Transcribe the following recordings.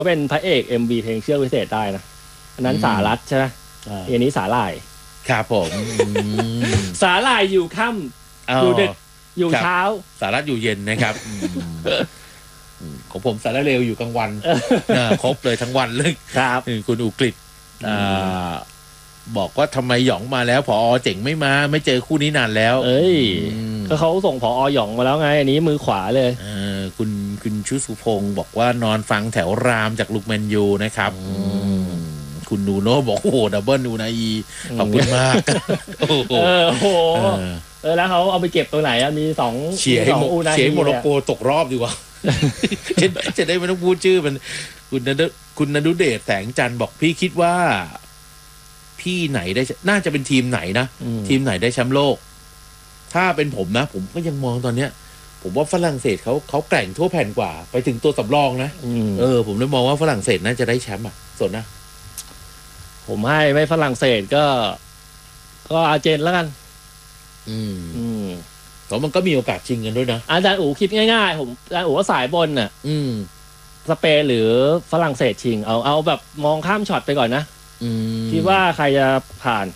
ก็เป็นพระเอก MV เพลงเชือกวิเศษได้นะอันนั้นสารัตใช่ไหมอันนี้สาหร่ายครับผมสาหร่ายอยู่ค่ำอยู่ดึกอยู่เช้าสารัตอยู่เย็นนะครับของผมสาระเลวอยู่กลางวันครบเลยทั้งวันเลยครับคุณอุกฤษบอกว่าทำไมหยองมาแล้วผอ.เจ๋งไม่มาไม่เจอคู่นี้นานแล้วก็เขาส่งผอ.หยองมาแล้วไงอันนี้มือขวาเลยคุณชุสุพงศ์บอกว่านอนฟังแถวรามจากลูกแมนยูนะครับคุณนูโน่บอกโอ้โหดับเบิลนูนาอีขอบคุณมากโอ้โหแล้วเขาเอาไปเก็บตัวไหนมี2 เชียร์โมร็อกโกตกรอบดีกว่าจะได้ไม่ต้องพูดชื่อมันคุณณุเดชแสงจันทร์บอกพี่คิดว่าพี่ไหนได้น่าจะเป็นทีมไหนนะทีมไหนได้แชมป์โลกถ้าเป็นผมนะผมก็ยังมองตอนเนี้ยผมว่าฝรั่งเศสเขาแกร่งทั่วแผ่นกว่าไปถึงตัวสำรองนะผมเลยมองว่าฝรั่งเศสน่าจะได้แชมป์ส่วนนะผมให้ไม่ฝรั่งเศสก็อาร์เจนแล้วกันแต่มันก็มีโอกาสชิงกันด้วยนะอาจารย์อู๋คิดง่ายๆผมอาจารย์อู๋ว่าสายบนน่ะสเปนหรือฝรั่งเศสชิงเอาแบบมองข้ามช็อตไปก่อนนะคิดว่าใครจะผ่าน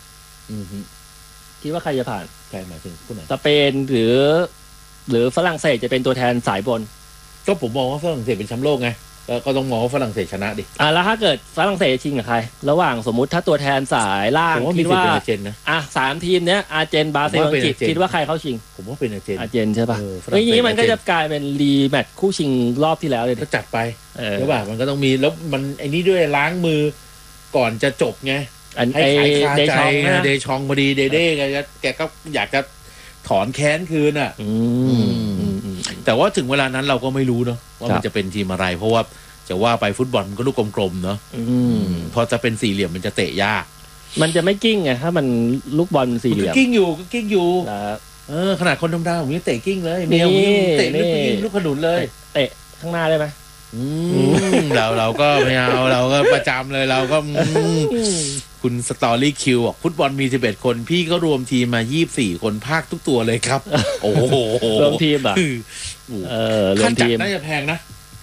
คิดว่าใครจะผ่านใครหมายถึงผู้ไหนสเปนหรือฝรั่งเศสจะเป็นตัวแทนสายบนก็ผมมองว่าฝรั่งเศสเป็นแชมป์โลกไงก็ต้องมองว่าฝรั่งเศสชนะดิแล้วถ้าเกิดฝรั่งเศสชิงกับใครระหว่างสมมุติถ้าตัวแทนสายล่างคิดว่าอาร์เจนนะ 3ทีมเนี้ยอาร์เจนบราซิลอังกฤษคิดว่าใครเข้าชิงผมว่าเป็นอาร์เจนใช่ป่ะอย่างนี้มันก็จะกลายเป็นรีแมตช์คู่ชิงรอบที่แล้วเลยก็จัดไปใช่ป่ะมันก็ต้องมีแล้วมันไอ้นี่ด้วยล้างมือก่อนจะจบไงให้ใครคาใจเดชองพอดีเด้แกก็อยากจะถอนแค้นคืนแต่ว่าถึงเวลานั้นเราก็ไม่รู้เนาะว่ามันจะเป็นทีมอะไรเพราะว่าจะว่าไปฟุตบอลมันก็ลูกกลมๆเนาะพอจะเป็นสี่เหลี่ยมมันจะเตะยากมันจะไม่กิ้งไงถ้ามันลูกบอลสี่เหลี่ยมกิ้งอยู่ขนาดคนธรรมดาผมยังเตะกิ้งเลยแนวเตะลูกขนุนเลยเตะข้างหน้าได้ไหมเราก็ไม่เอาเราก็ประจำเลยเราก็คุณสตอรี่คิวฟุตบอลมี11คนพี่ก็รวมทีมมา24คนภาคทุกตัวเลยครับโอ้โหรวมทีมอ่ะรวมทีมน่าจะแพงนะ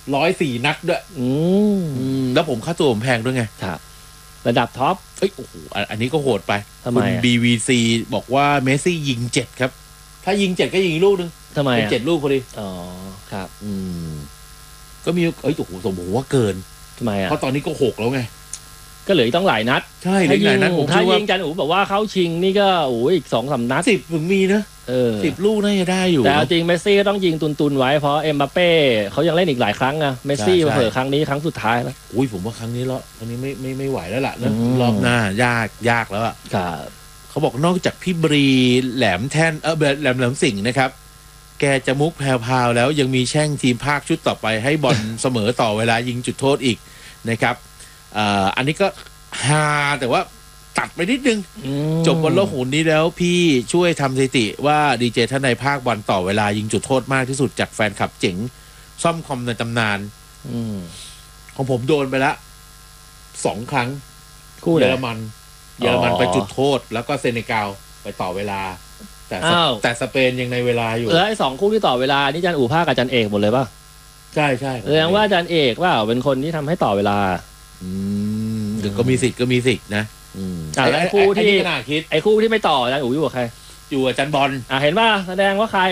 104 นัดด้วยแล้วผมค่าตัวผมแพงด้วยไงครับระดับท็อปโอ้โหอันนี้ก็โหดไปคุณ BVC บอกว่าเมสซี่ยิง7ครับถ้ายิง7ก็ยิงลูกนึงทำไมเป็น7ลูกพอดีครับก็มีโอ้โหสมมติว่าเกินทำไมเพราะตอนนี้ก็6แล้วไงก็เหลือต้องหลายนัดใช่เหลือหลายนัดถ้ายิงจันอู๋บอกว่าเข้าชิงนี่ก็อีก 2-3 นัด 10ถึงมีนะ10 ลูกน่าจะได้อยู่แต่จริงเมสซี่ก็ต้องยิงตุนไว้เพราะเอ็มบัปเป้เขายังเล่นอีกหลายครั้งนะเมสซี่เผลอครั้งนี้ครั้งสุดท้ายแล้วผมว่าครั้งนี้ไม่ไหวแล้วล่ะนะรอบหน้ายากแล้วอ่ะเขาบอกนอกจากพี่บรีแหลมแท่นแหลมสิงห์นะครับแกจะมุกแพรวๆแล้วยังมีแช่งทีมภาคชุดต่อไปให้บอลเสมอต่อเวลายิงจุดโทษอีกนะครับอันนี้ก็ฮาแต่ว่าตัดไปนิดนึงจบบอลโลกหุ่นนี้แล้วพี่ช่วยทำสถิติว่าดีเจท่านในภาคบอลต่อเวลายิงจุดโทษมากที่สุดจากแฟนคลับเจ๋งซ่อมคอมในตำนานของผมโดนไปละ2 ครั้งเยอรมันไปจุดโทษแล้วก็เซเนกัลไปต่อเวลาแต่สเปนยังในเวลาอยู่แล้วไอ้2 คู่ที่ต่อเวลานี่อาจารย์อู่ภาคกับอาจารย์เอกหมดเลยป่ะใช่แสดงว่าอาจารย์เอกว่าเป็นคนที่ทำให้ต่อเวลาก็มีสิทธิ์นะแล้วไอ้คู่ที่ไม่ต่ออาจารย์อู๋อยู่กับใครอยู่อาจารย์บอลเห็นป่ะแสดงว่าใคร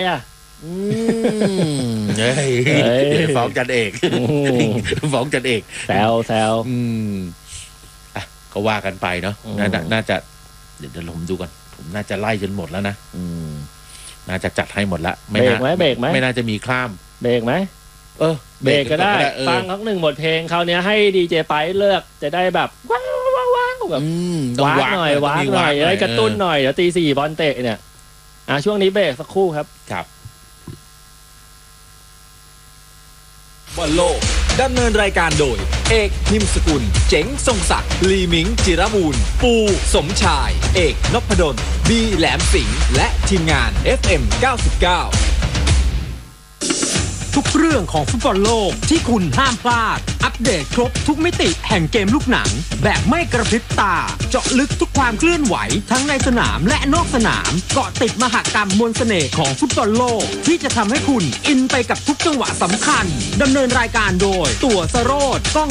ฟ้องอาจารย์เอกฟ้องอาจารย์เอกแซวก็ว่ากันไปเนาะน่าจะเดี๋ยวผมดูก่อนผมน่าจะไล่จนหมดแล้วนะน่าจะจัดให้หมดละเบรกไหมไม่น่าจะมีข้ามเบรกไหมเบรกก็ได้ฟัง1 บทเพลงคราวนี้ให้ดีเจไปเลือกจะได้แบบว้าวแบบว้าหน่อยได้กระตุ้นหน่อยเดี๋ยวตี 4บอลเตะเนี่ยช่วงนี้เบรกสักครู่ครับบอลโลกดำเนินรายการโดยเอกนิมสกุลเจ๋งทรงศักดิ์ลีมิงจิรบูรณ์ปูสมชายเอกนพดลบีแหลมสิงห์และทีมงาน FM 99 ทุกเรื่องของฟุตบอลโลกที่คุณห้ามพลาดอัปเดตครบทุกมิติแห่งเกมลูกหนังแบบไม่กระพริบตาเจาะลึกทุกความเคลื่อนไหวทั้งในสนามและนอกสนามเกาะติดมหกรรมมวลเสน่ห์ของฟุตบอลโลกที่จะทำให้คุณอินไปกับทุกจังหวะสำคัญดำเนินรายการโดยตัวสโรจน์ก้อง